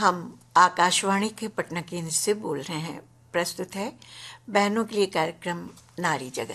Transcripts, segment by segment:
हम आकाशवाणी के पटना केंद्र से बोल रहे हैं। प्रस्तुत है बहनों के लिए कार्यक्रम नारी जगत।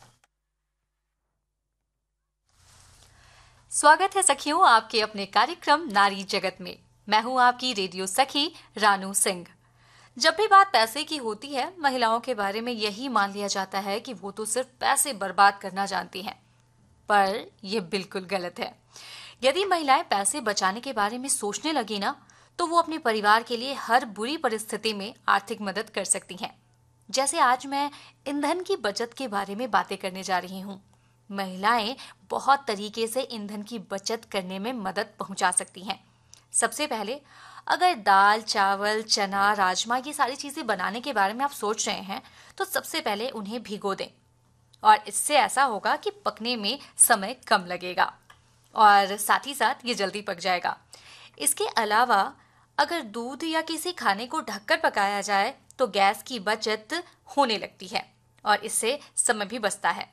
स्वागत है सखियों आपके अपने कार्यक्रम नारी जगत में। मैं हूं आपकी रेडियो सखी रानू सिंह। जब भी बात पैसे की होती है, महिलाओं के बारे में यही मान लिया जाता है कि वो तो सिर्फ पैसे बर्बाद करना जानती हैं, पर यह बिल्कुल गलत है। यदि महिलाएं पैसे बचाने के बारे में सोचने लगी ना, तो वो अपने परिवार के लिए हर बुरी परिस्थिति में आर्थिक मदद कर सकती हैं। जैसे आज मैं ईंधन की बचत के बारे में बातें करने जा रही हूँ। महिलाएं बहुत तरीके से ईंधन की बचत करने में मदद पहुंचा सकती हैं। सबसे पहले, अगर दाल, चावल, चना, राजमा ये सारी चीजें बनाने के बारे में आप सोच रहे हैं, तो सबसे पहले उन्हें भिगो दें और इससे ऐसा होगा कि पकने में समय कम लगेगा और साथ ही साथ ये जल्दी पक जाएगा। इसके अलावा अगर दूध या किसी खाने को ढककर पकाया जाए तो गैस की बचत होने लगती है और इससे समय भी बचता है।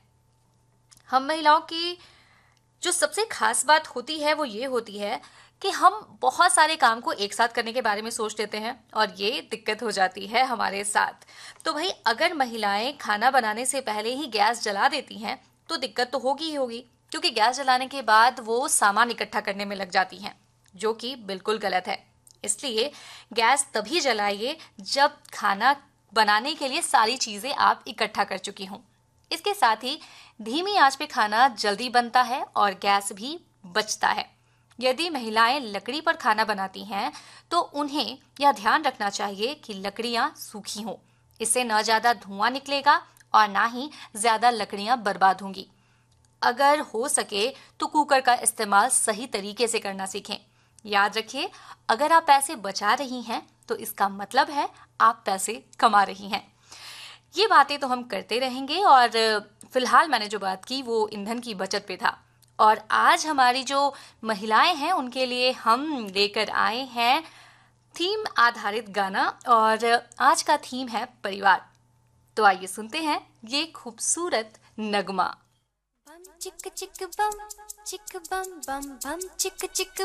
हम महिलाओं की जो सबसे खास बात होती है वो ये होती है कि हम बहुत सारे काम को एक साथ करने के बारे में सोच लेते हैं और ये दिक्कत हो जाती है हमारे साथ। तो भाई, अगर महिलाएं खाना बनाने से पहले ही गैस जला देती हैं तो दिक्कत तो होगी ही होगी, क्योंकि गैस जलाने के बाद वो सामान इकट्ठा करने में लग जाती हैं, जो कि बिल्कुल गलत है। इसलिए गैस तभी जलाइए जब खाना बनाने के लिए सारी चीजें आप इकट्ठा कर चुकी हों। इसके साथ ही धीमी आंच पे खाना जल्दी बनता है और गैस भी बचता है। यदि महिलाएं लकड़ी पर खाना बनाती हैं तो उन्हें यह ध्यान रखना चाहिए कि लकड़ियां सूखी हों। इससे न ज्यादा धुआं निकलेगा और ना ही ज्यादा लकड़ियां बर्बाद होंगी। अगर हो सके तो कुकर का इस्तेमाल सही तरीके से करना सीखें। याद रखिए, अगर आप पैसे बचा रही हैं तो इसका मतलब है आप पैसे कमा रही हैं। ये बातें तो हम करते रहेंगे और फिलहाल मैंने जो बात की वो ईंधन की बचत पे था। और आज हमारी जो महिलाएं हैं उनके लिए हम लेकर आए हैं थीम आधारित गाना और आज का थीम है परिवार। तो आइए सुनते हैं ये खूबसूरत नगमा। बम चिक चिक बम चिक बम बम बम चिक चिक